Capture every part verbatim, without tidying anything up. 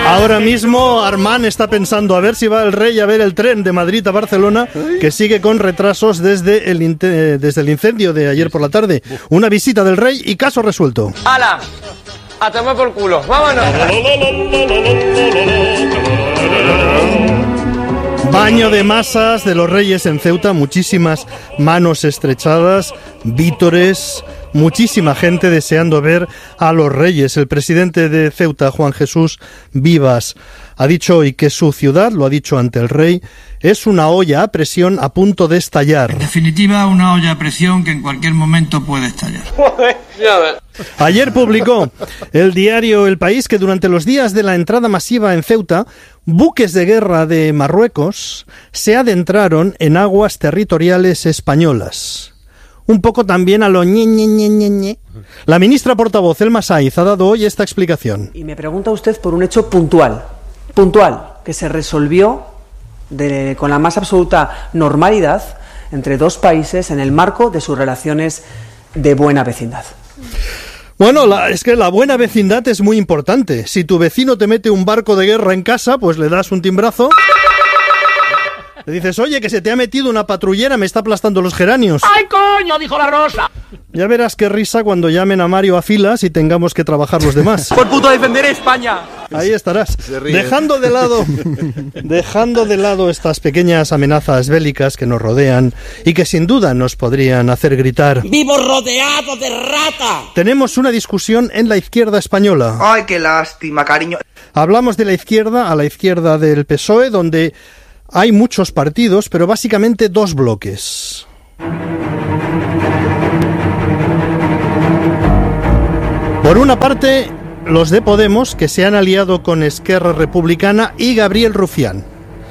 Ahora mismo Armand está pensando a ver si va el rey a ver el tren de Madrid a Barcelona, que sigue con retrasos desde el, in- desde el incendio de ayer por la tarde. Una visita del rey y caso resuelto. ¡Hala! A tomar por culo, vámonos. Baño de masas de los reyes en Ceuta, muchísimas manos estrechadas, vítores, muchísima gente deseando ver a los reyes. El presidente de Ceuta, Juan Jesús Vivas, ha dicho hoy que su ciudad, lo ha dicho ante el rey, es una olla a presión a punto de estallar. En definitiva, una olla a presión que en cualquier momento puede estallar. Ayer publicó el diario El País que durante los días de la entrada masiva en Ceuta, buques de guerra de Marruecos se adentraron en aguas territoriales españolas. Un poco también a lo ñe, ñe, ñe, ñe, ñe. La ministra portavoz, Elma Saiz, ha dado hoy esta explicación. Y me pregunta usted por un hecho puntual, puntual, que se resolvió de, con la más absoluta normalidad entre dos países en el marco de sus relaciones de buena vecindad. Bueno, la, es que la buena vecindad es muy importante. Si tu vecino te mete un barco de guerra en casa, pues le das un timbrazo. Le dices, oye, que se te ha metido una patrullera, me está aplastando los geranios. ¡Ay, coño! Dijo la Rosa. Ya verás qué risa cuando llamen a Mario a filas y tengamos que trabajar los demás. ¡Por puto defender España! Ahí estarás. Dejando de lado, dejando de lado estas pequeñas amenazas bélicas que nos rodean y que sin duda nos podrían hacer gritar. ¡Vivo rodeado de rata! Tenemos una discusión en la izquierda española. ¡Ay, qué lástima, cariño! Hablamos de la izquierda, a la izquierda del P S O E, donde hay muchos partidos, pero básicamente dos bloques. Por una parte, los de Podemos, que se han aliado con Esquerra Republicana y Gabriel Rufián.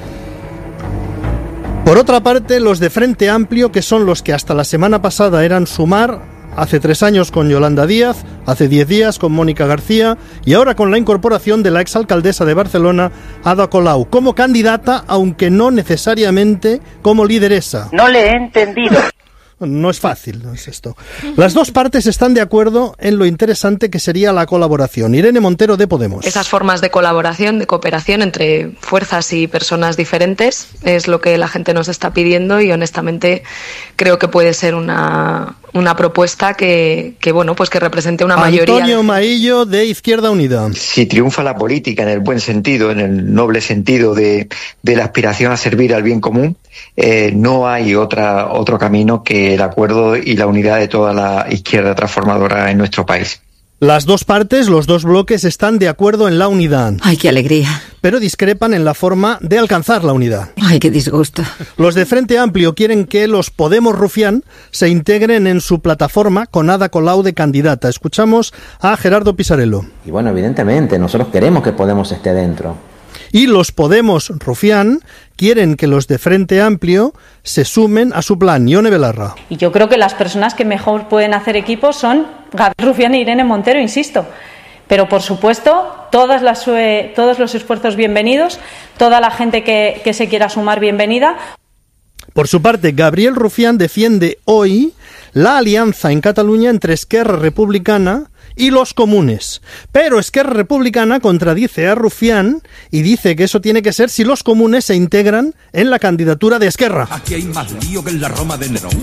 Por otra parte, los de Frente Amplio, que son los que hasta la semana pasada eran Sumar, hace tres años con Yolanda Díaz, hace diez días con Mónica García y ahora con la incorporación de la exalcaldesa de Barcelona, Ada Colau, como candidata, aunque no necesariamente como lideresa. No le he entendido. No es fácil, no es esto. Las dos partes están de acuerdo en lo interesante que sería la colaboración. Irene Montero, de Podemos. Esas formas de colaboración, de cooperación entre fuerzas y personas diferentes es lo que la gente nos está pidiendo y honestamente creo que puede ser una, una propuesta que, que, bueno, pues que represente una mayoría. Antonio de... Maillo, de Izquierda Unida. Si triunfa la política en el buen sentido, en el noble sentido de, de la aspiración a servir al bien común, eh, no hay otra, otro camino que el acuerdo y la unidad de toda la izquierda transformadora en nuestro país. Las dos partes, los dos bloques, están de acuerdo en la unidad. ¡Ay, qué alegría! Pero discrepan en la forma de alcanzar la unidad. ¡Ay, qué disgusto! Los de Frente Amplio quieren que los Podemos Rufián se integren en su plataforma con Ada Colau de candidata. Escuchamos a Gerardo Pisarello. Y bueno, evidentemente, nosotros queremos que Podemos esté dentro. Y los Podemos Rufián quieren que los de Frente Amplio se sumen a su plan. Ione Belarra. Y yo creo que las personas que mejor pueden hacer equipo son Gabriel Rufián e Irene Montero, insisto. Pero, por supuesto, todas las, eh, todos los esfuerzos bienvenidos, toda la gente que, que se quiera sumar, bienvenida. Por su parte, Gabriel Rufián defiende hoy la alianza en Cataluña entre Esquerra Republicana y los comunes. Pero Esquerra Republicana contradice a Rufián y dice que eso tiene que ser si los comunes se integran en la candidatura de Esquerra. Aquí hay más lío que en la Roma de Nerón.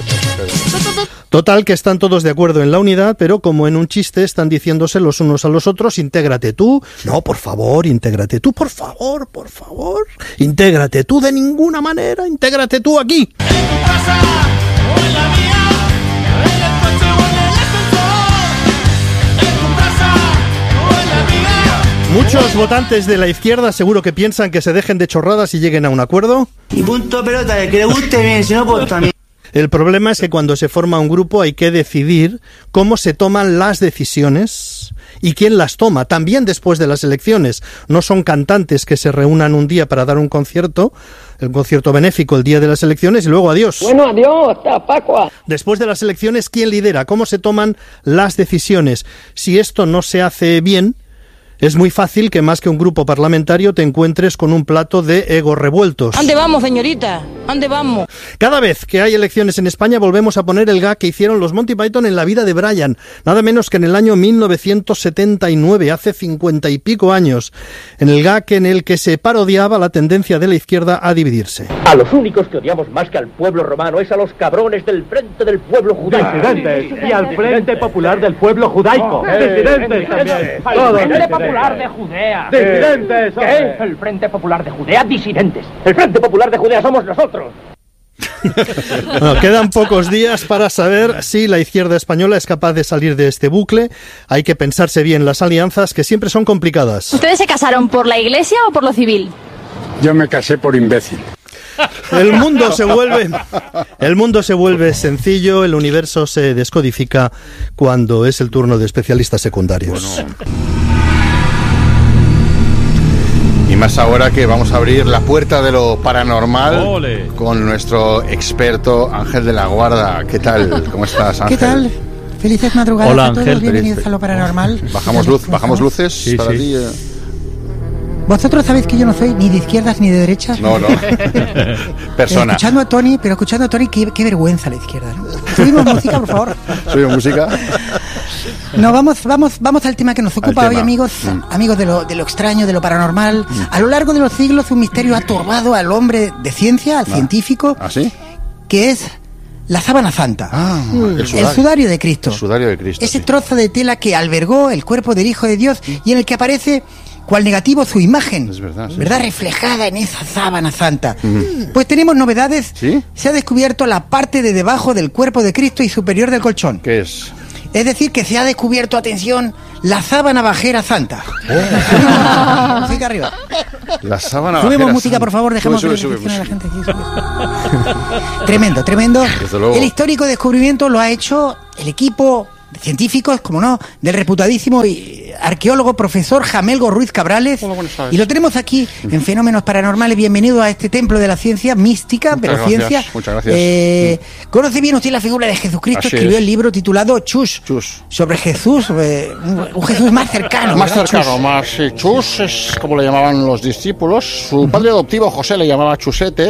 Total, que están todos de acuerdo en la unidad, pero como en un chiste están diciéndose los unos a los otros, intégrate tú. No, por favor, intégrate tú, por favor, por favor. Intégrate tú de ninguna manera, intégrate tú aquí. En tu casa o en la mía, en el coche o en el ascensor. En tu casa o en la mía. Muchos votantes de la izquierda seguro que piensan que se dejen de chorradas y lleguen a un acuerdo. Y punto pelota, el que le guste bien, si no, pues también. El problema es que cuando se forma un grupo hay que decidir cómo se toman las decisiones y quién las toma, también después de las elecciones. No son cantantes que se reúnan un día para dar un concierto, el concierto benéfico el día de las elecciones y luego adiós. Bueno, adiós, hasta Pascua. Después de las elecciones, ¿quién lidera? ¿Cómo se toman las decisiones? Si esto no se hace bien, Es muy fácil que más que un grupo parlamentario te encuentres con un plato de egos revueltos. ¿Ande vamos, señorita? ¿Ande vamos? Cada vez que hay elecciones en España volvemos a poner el gag que hicieron los Monty Python en la vida de Brian, nada menos que en el año mil novecientos setenta y nueve, hace cincuenta y pico años, en el gag en el que se parodiaba la tendencia de la izquierda a dividirse. A los únicos que odiamos más que al pueblo romano es a los cabrones del Frente del Pueblo Judaico. Disidentes, y al Frente Popular del Pueblo Judaico. Disidentes también. Todos. Frente Popular de Judea. Disidentes. ¿Qué? El Frente Popular de Judea, disidentes. El Frente Popular de Judea somos nosotros. Bueno, quedan pocos días para saber si la izquierda española es capaz de salir de este bucle. Hay que pensarse bien las alianzas, que siempre son complicadas. ¿Ustedes se casaron por la iglesia o por lo civil? Yo me casé por imbécil. El mundo se vuelve, el mundo se vuelve sencillo, el universo se descodifica cuando es el turno de especialistas secundarios. Bueno. Y más ahora que vamos a abrir la puerta de lo paranormal ¡Ole! Con nuestro experto Ángel de la Guarda. ¿Qué tal? ¿Cómo estás, Ángel? ¿Qué tal? Felices madrugadas Hola, a todos. Ángel. Bienvenidos a lo paranormal. Bajamos luz, bajamos luces sí, para sí. ti. Eh. Vosotros sabéis que yo no soy ni de izquierdas ni de derechas. No, no. Persona. Escuchando a Tony, pero escuchando a Tony, qué, qué vergüenza la izquierda, ¿no? Subimos música, por favor. ¿Subimos música? No, vamos, vamos, vamos al tema que nos ocupa Al hoy, tema. amigos, Mm. amigos de lo, de lo extraño, de lo paranormal. Mm. A lo largo de los siglos, un misterio ha turbado al hombre de ciencia, al Ah. científico, ¿Ah, sí? que es la sábana santa. Ah, Mm. el sudario. El sudario de Cristo. El sudario de Cristo. Ese sí. trozo de tela que albergó el cuerpo del Hijo de Dios y en el que aparece cual negativo su imagen, Es verdad, sí, ¿verdad? sí. Reflejada en esa sábana santa. Mm. Pues tenemos novedades. ¿Sí? Se ha descubierto la parte de debajo del cuerpo de Cristo y superior del colchón. ¿Qué es? Es decir, que se ha descubierto, atención, la sábana bajera santa. Oh. Música arriba. La sábana Subimos bajera música, santa. por favor, dejemos Sube, que sube, reflexione sube, la gente. Sí, sube. Tremendo, tremendo. Desde luego. El histórico descubrimiento lo ha hecho el equipo de científicos, como no, del reputadísimo y arqueólogo profesor Jamelgo Ruiz Cabrales. Hola, buenas tardes. Y lo tenemos aquí en Fenómenos Paranormales. Bienvenido a este templo de la ciencia mística, Muchas pero gracias, ciencia. muchas gracias. Eh, ¿Conoce bien usted la figura de Jesucristo? Así Escribió es. el libro titulado Chus, Chus. sobre Jesús, eh, un, un Jesús más cercano. Más ¿verdad? cercano, Chus. más. Sí. Chus es como le llamaban los discípulos. Su padre adoptivo, José, le llamaba Chusete.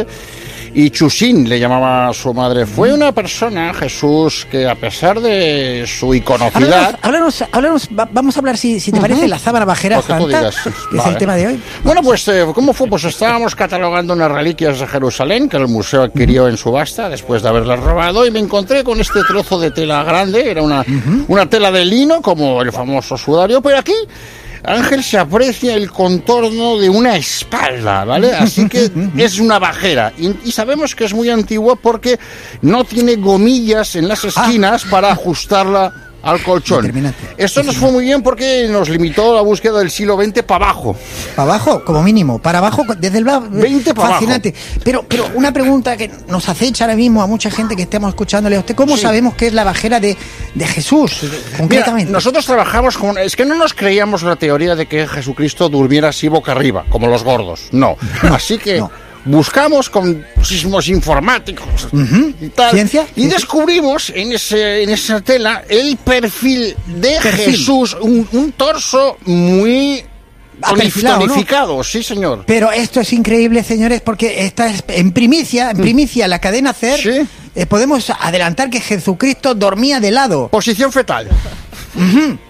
Y Chusín le llamaba a su madre. Fue una persona, Jesús, que a pesar de su iconocidad... Háblanos, háblanos, háblanos, va- vamos a hablar, si, si te parece, la sábana bajera Lo que tú santa, digas. que es Vale. el tema de hoy. Bueno, pues, eh, ¿cómo fue? Pues estábamos catalogando unas reliquias de Jerusalén que el museo adquirió en subasta después de haberlas robado y me encontré con este trozo de tela grande. Era una, una tela de lino, como el famoso sudario, pero aquí... Ángel, se aprecia el contorno de una espalda, ¿vale? Así que es una bajera. Y, y sabemos que es muy antigua porque no tiene gomillas en las esquinas para ajustarla al colchón. Esto nos fue muy bien porque nos limitó la búsqueda del siglo veinte para abajo. Para abajo, como mínimo. Para abajo, desde el lado. veinte para abajo. Fascinante. Pero, pero una pregunta que nos acecha ahora mismo a mucha gente que estemos escuchándole a usted. ¿Cómo Sí. sabemos que es la bajera de, de Jesús, concretamente? Mira, nosotros trabajamos con... Es que no nos creíamos la teoría de que Jesucristo durmiera así boca arriba, como los gordos. No. Así que... Buscamos con sismos informáticos y tal, ¿Ciencia? y descubrimos en ese en esa tela el perfil de Perfil. Jesús, un, un torso muy Ah, perfilado, ¿no? tonificado, sí señor. Pero esto es increíble, señores, porque esta es en primicia, en primicia, la cadena SER, eh, podemos adelantar que Jesucristo dormía de lado. Posición fetal. Ujú.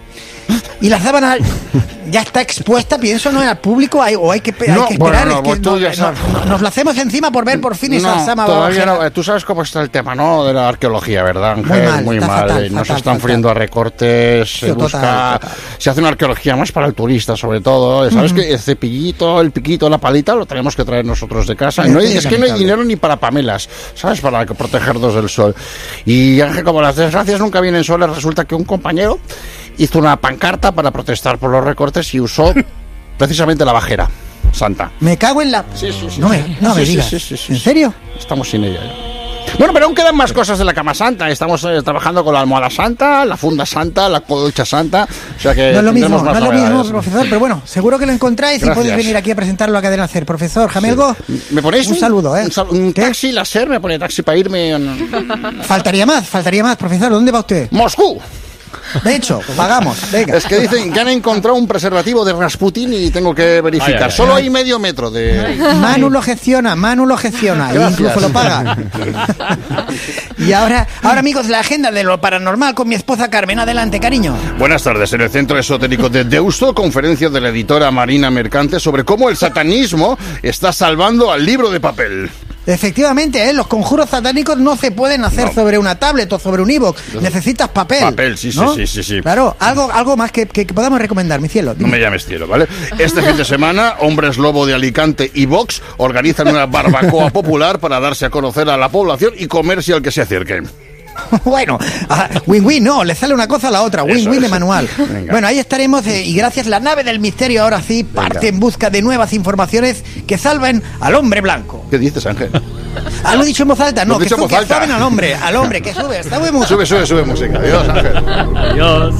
Y la sábana ya está expuesta, pienso, ¿no? Al público, hay, o hay que, hay No, que bueno, esperar. no, es que pues tú no- ya no- sabes. no- nos la hacemos encima por ver por fin esa No, sábana todavía bajera. no. Tú sabes cómo está el tema, ¿no? De la arqueología, ¿verdad, Ángel? Muy mal, está mal. fatal, eh, no se fatal, están fatal. friendo a recortes, se Sí, busca... total, total. Se hace una arqueología más para el turista, sobre todo. ¿Sabes Ujú. que el cepillito, el piquito, la palita, lo tenemos que traer nosotros de casa? Es No hay- es que no hay lamentable. dinero ni para pamelas, ¿sabes? Para que protegernos del sol. Y, Ángel, como las desgracias nunca vienen solas, resulta que un compañero hizo una pancarta para protestar por los recortes y usó precisamente la bajera santa. Me cago en la... Sí, sí, sí. No me, no Sí, me sí, digas. sí, sí, sí, ¿En sí. serio? Estamos sin ella ya. Bueno, pero aún quedan más cosas de la cama santa. Estamos eh, trabajando con la almohada santa, la funda santa, la colcha santa. O sea que No es lo mismo, tendremos no más es lo mismo, novedades. profesor, pero bueno, seguro que lo encontráis Gracias. y podéis venir aquí a presentarlo a Cadena SER. Profesor Jamelgo, ¿Me ponéis un saludo, ¿eh? Un, sal- un taxi, láser, me pone taxi para irme. En... Faltaría más, faltaría más, profesor. ¿Dónde va usted? Moscú. De hecho, pagamos. Venga. Es que dicen que han encontrado un preservativo de Rasputin y tengo que verificar. Ay, ay, ay. Solo hay medio metro de... Manu lo gestiona, Manu lo gestiona. E incluso lo paga. Y ahora, ahora, amigos, la agenda de lo paranormal con mi esposa Carmen. Adelante, cariño. Buenas tardes. En el Centro Esotérico de Deusto, conferencia de la editora Marina Mercante sobre cómo el satanismo está salvando al libro de papel. Efectivamente, ¿eh? Los conjuros satánicos no se pueden hacer no. sobre una tablet o sobre un iVoox. Necesitas papel. Papel, sí, ¿no? sí, sí, sí. Claro, algo, algo más que, que, que podamos recomendar, mi cielo. No me llames cielo, ¿vale? Este fin de semana, Hombres Lobo de Alicante y Vox organizan una barbacoa popular para darse a conocer a la población y comerse al que se acerque. Bueno, win-win, no, le sale una cosa a la otra, win-win de manual. Venga. Bueno, ahí estaremos eh, y gracias, la nave del misterio ahora sí parte Venga. en busca de nuevas informaciones que salven al hombre blanco. ¿Qué dices, Ángel? Ah, lo he dicho en voz alta, no, que, su, que alta. salven al hombre, al hombre, que sube, está muy Sube, sube, sube música, adiós, Ángel. Adiós.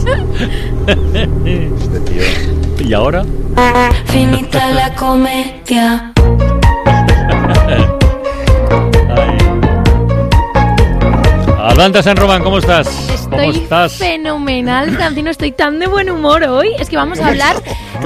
Este tío. ¿Y ahora? Finita la comedia. Albanta San Román, ¿cómo estás? Estoy ¿Cómo estás? fenomenal, Francino, estoy tan de buen humor hoy. Es que vamos a hablar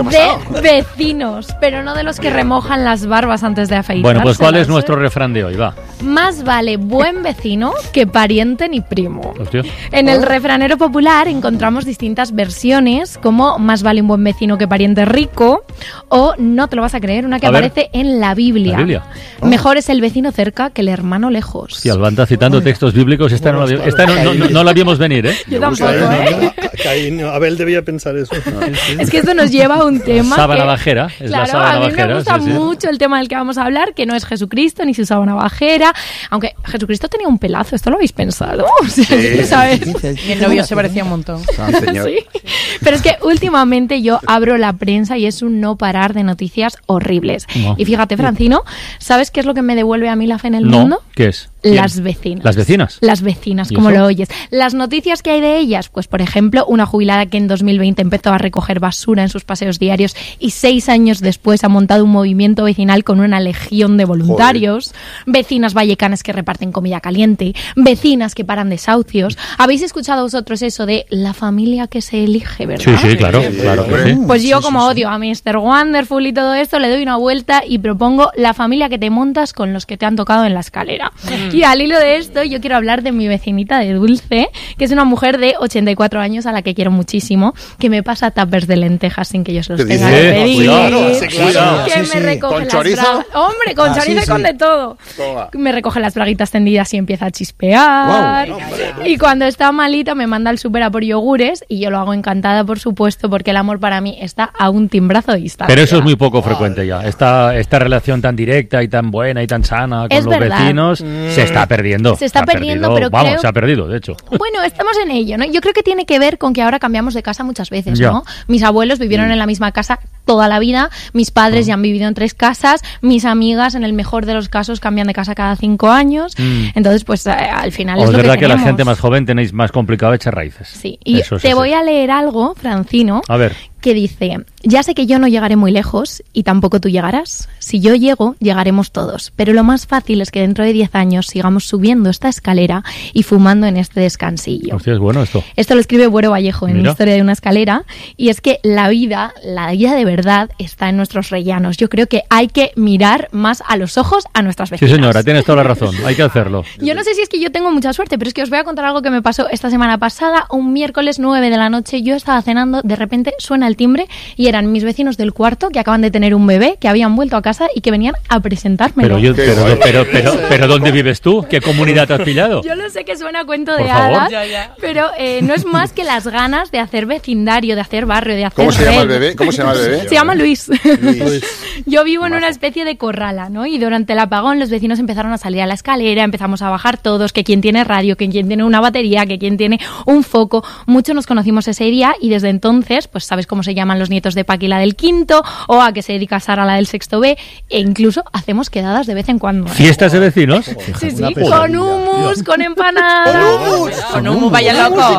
de vecinos, pero no de los que remojan las barbas antes de afeitarse. Bueno, pues ¿cuál es nuestro refrán de hoy? Va. Más vale buen vecino que pariente ni primo. Hostia. En el refranero popular encontramos distintas versiones, como más vale un buen vecino que pariente rico, o no te lo vas a creer, una que a aparece ver. en la Biblia. ¿La Biblia? Oh. Mejor es el vecino cerca que el hermano lejos. Sí, Albanta citando Oye. textos bíblicos, esta, bueno, no, la, esta no, no, no, no la vimos venir, ¿eh? Yo tampoco, ¿eh? Caín, Abel debía pensar eso. Es que esto nos lleva a un tema sábana que, bajera, es claro, la sábana a mí bajera, me gusta sí, sí. mucho el tema del que vamos a hablar, que no es Jesucristo ni su sábana bajera, aunque Jesucristo tenía un pelazo, ¿esto lo habéis pensado? O sea, sí. ¿sabes? Y el novio se parecía un montón. Sí. Pero es que últimamente yo abro la prensa y es un no parar de noticias horribles. No. Y fíjate, Francino, ¿sabes qué es lo que me devuelve a mí la fe en el no. mundo? ¿Qué es? Las vecinas. ¿Las vecinas? Las vecinas, como lo oyes. Las noticias que hay de ellas, pues por ejemplo, una jubilada que en dos mil veinte empezó a recoger basura en sus paseos diarios y seis años después ha montado un movimiento vecinal con una legión de voluntarios. Joder. Vecinas vallecanas que reparten comida caliente. Vecinas que paran desahucios. ¿Habéis escuchado vosotros eso de la familia que se elige, verdad? Sí, sí, claro, claro que sí. Pues yo, sí, como sí, odio sí. a mister Wonderful y todo esto, le doy una vuelta y propongo la familia que te montas con los que te han tocado en la escalera. Mm. Y al hilo de esto, yo quiero hablar de mi vecinita de Dulce, que es una mujer de ochenta y cuatro años a la que quiero muchísimo, que me pasa tuppers de lentejas sin que yo se los tenga que pedir. Cuidado, sí, claro. Que sí, me sí. recoge ¿Con las chorizo? bragas. Hombre, con ah, chorizo sí, y con sí. de todo. Toma. Me recoge las braguitas tendidas y empieza a chispear. Wow. Y cuando está malita me manda al súper a por yogures y yo lo hago encantada, por supuesto, porque el amor para mí está a un timbrazo de distancia. Pero eso es muy poco frecuente ya. Esta, esta relación tan directa y tan buena y tan sana con es los verdad. vecinos mm. se está perdiendo. Se está se perdiendo, perdido, pero vamos, creo... se ha perdido, de hecho. Bueno, estamos en ello, ¿no? Yo creo que tiene que ver con que ahora cambiamos de casa muchas veces, ya. ¿no? Mis abuelos vivieron mm. en la misma casa toda la vida, mis padres mm. ya han vivido en tres casas, mis amigas, en el mejor de los casos, cambian de casa cada cinco años. Mm. Entonces, pues, eh, al final o es es lo verdad que, que tenemos. la gente más joven tenéis más complicado echar raíces. Sí, y Eso te es voy así. a leer algo, Francino. A ver. Que dice, ya sé que yo no llegaré muy lejos y tampoco tú llegarás. Si yo llego, llegaremos todos. Pero lo más fácil es que dentro de diez años sigamos subiendo esta escalera y fumando en este descansillo. Hostia, es bueno esto. Esto lo escribe Buero Vallejo en Mira. Historia de una escalera. Y es que la vida, la vida de verdad, está en nuestros rellanos. Yo creo que hay que mirar más a los ojos a nuestras vecinas. Sí, señora, tienes toda la razón. Hay que hacerlo. Yo no sé si es que yo tengo mucha suerte, pero es que os voy a contar algo que me pasó esta semana pasada. Un miércoles nueve de la noche, yo estaba cenando, de repente suena el timbre y eran mis vecinos del cuarto que acaban de tener un bebé, que habían vuelto a casa y que venían a presentármelo. Pero, yo, pero, pero, pero, pero, pero ¿dónde vives tú? ¿Qué comunidad te has pillado? Yo lo sé que suena a cuento Por de favor. hadas, ya, ya. pero eh, no es más que las ganas de hacer vecindario, de hacer barrio, de hacer ¿Cómo se red. llama el bebé? ¿Cómo se llama el bebé? Se llama Luis. Luis. Yo vivo en una especie de corrala, ¿no? Y durante el apagón los vecinos empezaron a salir a la escalera, empezamos a bajar todos, que quien tiene radio, que quien tiene una batería, que quien tiene un foco. Muchos nos conocimos ese día y desde entonces, pues sabes cómo se llaman los nietos de Paqui, la del quinto, o a que se dedica Sara, la del sexto B, e incluso hacemos quedadas de vez en cuando. ¿eh? ¿Fiestas de vecinos? Sí, sí, con hummus, con empanadas. ¡Con hummus! ¡Con hummus, vaya loco!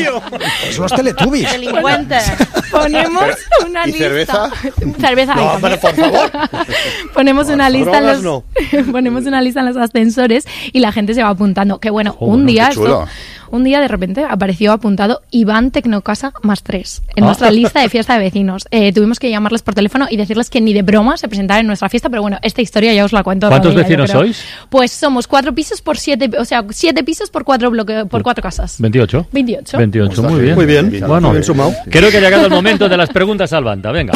Son los Teletubbies. Delincuentes. Ponemos una ¿Y lista. cerveza? Cerveza. No, pero por favor. Ponemos una lista en los no. ponemos una lista en los ascensores y la gente se va apuntando. Que bueno, Oh, un no, día qué chulo. esto, un día de repente apareció apuntado Iván Tecnocasa más tres en Ah. nuestra lista de fiesta de vecinos. Eh, tuvimos que llamarles por teléfono y decirles que ni de broma se presentaran en nuestra fiesta, pero bueno, esta historia ya os la cuento. ¿Cuántos otro día, vecinos yo creo. sois? Pues somos cuatro pisos por siete, o sea, siete pisos por cuatro bloques, por cuatro casas. veintiocho. veintiocho. veintiocho, muy bien. Muy bien, Bueno, muy bien sumado. creo que ha llegado el momento de las preguntas al Banda. Venga.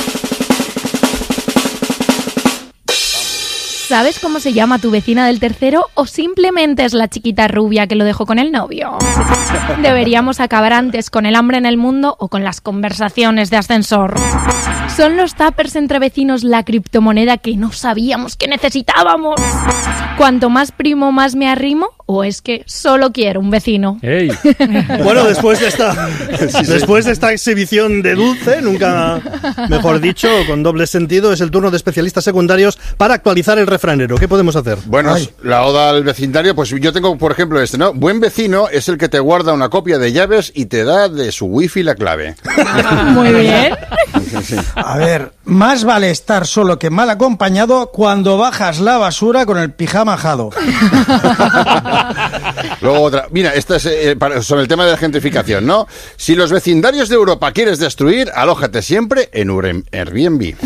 ¿Sabes cómo se llama tu vecina del tercero o simplemente es la chiquita rubia que lo dejó con el novio? ¿Deberíamos acabar antes con el hambre en el mundo o con las conversaciones de ascensor? ¿Son los tuppers entre vecinos la criptomoneda que no sabíamos que necesitábamos? ¿Cuanto más primo más me arrimo? ¿O es que solo quiero un vecino? Ey. Bueno, después de esta después de esta exhibición de Dulce, nunca mejor dicho, con doble sentido, es el turno de especialistas secundarios para actualizar el refranero. ¿Qué podemos hacer? Bueno, Ay. la oda al vecindario, pues yo tengo, por ejemplo, este, ¿no? Buen vecino es el que te guarda una copia de llaves y te da de su wifi la clave. Muy bien. Sí, sí. A ver, más vale estar solo que mal acompañado cuando bajas la basura con el pijama ajado. Luego otra. Mira, esta es eh, para- sobre el tema de la gentrificación, ¿no? Si los vecindarios de Europa quieres destruir, alójate siempre en Urem- Airbnb.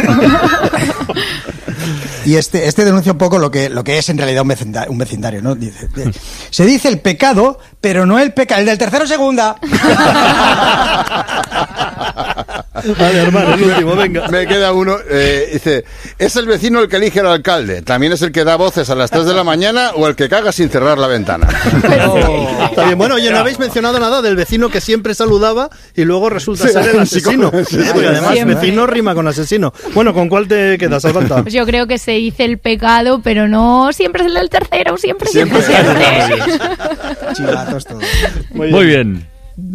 Y este, este denuncia un poco lo que, lo que es en realidad un vecindario, un vecindario, ¿no? Dice, de- se dice el pecado, pero no el pecado, el del tercero segunda. Vale, hermano, el último, venga. Me queda uno. eh, dice, ¿es el vecino el que elige al alcalde? ¿También es el que da voces a las tres de la mañana o el que caga sin cerrar la ventana? Está bien. Bueno, oye, no habéis mencionado nada del vecino que siempre saludaba y luego resulta Sí, ser el sí, asesino. sí, sí, Porque además, siempre. vecino rima con asesino. Bueno, ¿con cuál te quedas, Alfanta? Pues yo creo que se dice el pecado, pero no siempre es el del tercero, siempre, siempre, siempre. Chivatos todos. Muy bien.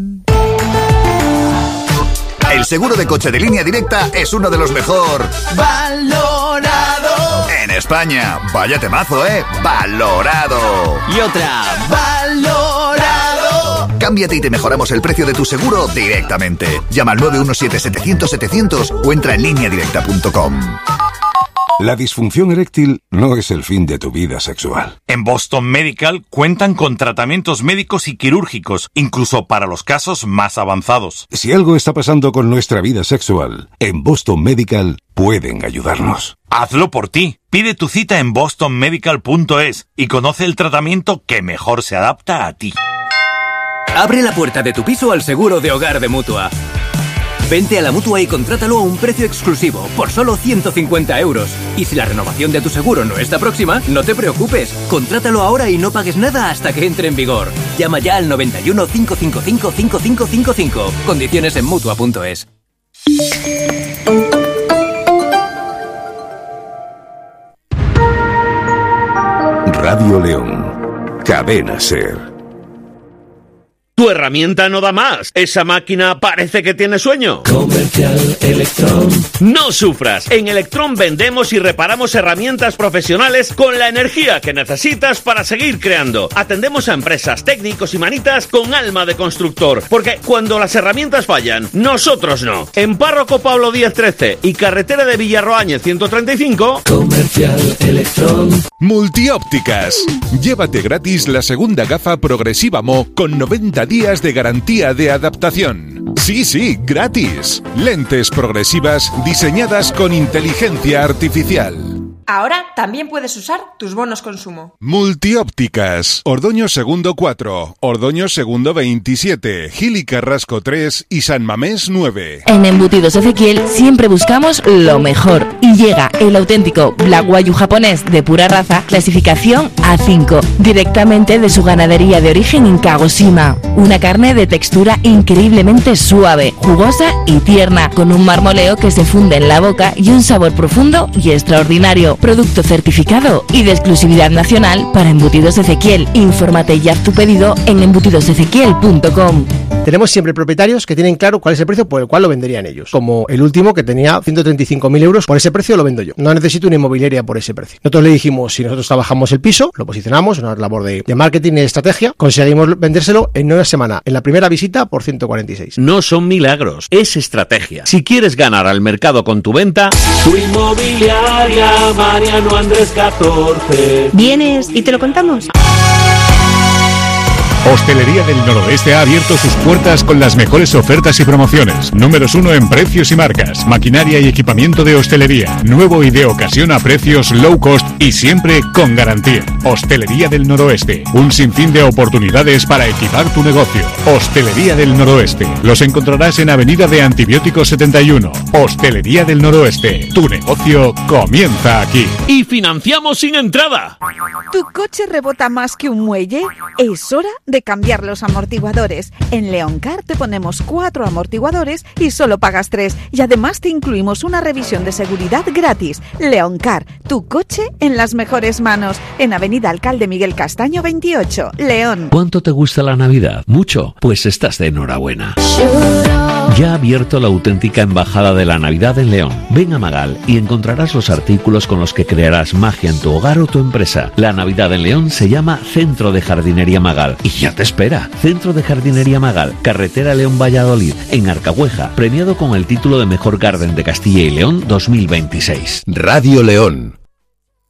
El seguro de coche de Línea Directa es uno de los mejor Valorado. en España. Vaya temazo, ¿eh? Valorado. Y otra. Valorado. Cámbiate y te mejoramos el precio de tu seguro directamente. Llama al nueve uno siete setecientos setecientos o entra en línea directa punto com. La disfunción eréctil no es el fin de tu vida sexual. En Boston Medical cuentan con tratamientos médicos y quirúrgicos, incluso para los casos más avanzados. Si algo está pasando con nuestra vida sexual, en Boston Medical pueden ayudarnos. Hazlo por ti. Pide tu cita en boston medical punto es y conoce el tratamiento que mejor se adapta a ti. Abre la puerta de tu piso al seguro de hogar de Mutua. Vente a la Mutua y contrátalo a un precio exclusivo, por solo ciento cincuenta euros. Y si la renovación de tu seguro no está próxima, no te preocupes. Contrátalo ahora y no pagues nada hasta que entre en vigor. Llama ya al noventa y uno, cinco cinco cinco, cinco cinco cinco cinco. Condiciones en Mutua punto es. Radio León. Cadena Ser. Tu herramienta no da más. Esa máquina parece que tiene sueño. Comercial Electron. No sufras. En Electron vendemos y reparamos herramientas profesionales con la energía que necesitas para seguir creando. Atendemos a empresas, técnicos y manitas con alma de constructor. Porque cuando las herramientas fallan, nosotros no. En Párroco Pablo Díaz trece y carretera de Villarroáñez ciento treinta y cinco. Comercial Electron. Multiópticas. Llévate gratis la segunda gafa progresiva Mo con noventa días de garantía de adaptación. Sí, sí, gratis. Lentes progresivas diseñadas con inteligencia artificial. Ahora también puedes usar tus bonos consumo. Multiópticas. Ordoño Segundo cuatro, Ordoño Segundo veintisiete, Gil y Carrasco tres y San Mamés nueve. En Embutidos Ezequiel siempre buscamos lo mejor y llega el auténtico Black Wagyu japonés de pura raza, clasificación A cinco, directamente de su ganadería de origen en Kagoshima. Una carne de textura increíblemente suave, jugosa y tierna, con un marmoleo que se funde en la boca y un sabor profundo y extraordinario. Producto certificado y de exclusividad nacional para Embutidos Ezequiel. Infórmate y haz tu pedido en embutidos ezequiel punto com. Tenemos siempre propietarios que tienen claro cuál es el precio por el cual lo venderían ellos. Como el último que tenía ciento treinta y cinco mil euros, por ese precio lo vendo yo. No necesito una inmobiliaria por ese precio. Nosotros le dijimos, si nosotros trabajamos el piso, lo posicionamos, una labor de, de marketing y de estrategia, conseguimos vendérselo en una semana, en la primera visita, por ciento cuarenta y seis. No son milagros, es estrategia. Si quieres ganar al mercado con tu venta, Tu inmobiliaria Mariano Andrés catorce. ¿Vienes y te lo contamos? Hostelería del Noroeste ha abierto sus puertas con las mejores ofertas y promociones. Números uno en precios y marcas, maquinaria y equipamiento de hostelería. Nuevo y de ocasión a precios low cost y siempre con garantía. Hostelería del Noroeste. Un sinfín de oportunidades para equipar tu negocio. Hostelería del Noroeste. Los encontrarás en Avenida de Antibióticos setenta y uno. Hostelería del Noroeste. Tu negocio comienza aquí. Y financiamos sin entrada. ¿Tu coche rebota más que un muelle? Es hora de cambiar los amortiguadores. En Leoncar te ponemos cuatro amortiguadores y solo pagas tres. Y además te incluimos una revisión de seguridad gratis. Leoncar, tu coche en las mejores manos. En Avenida Alcalde Miguel Castaño veintiocho, León. ¿Cuánto te gusta la Navidad? ¿Mucho? Pues estás de enhorabuena. Ya ha abierto la auténtica Embajada de la Navidad en León. Ven a Magal y encontrarás los artículos con los que crearás magia en tu hogar o tu empresa. La Navidad en León se llama Centro de Jardinería Magal y ya te espera. Centro de Jardinería Magal, Carretera León-Valladolid, en Arcahueja, premiado con el título de Mejor Garden de Castilla y León dos mil veintiséis. Radio León.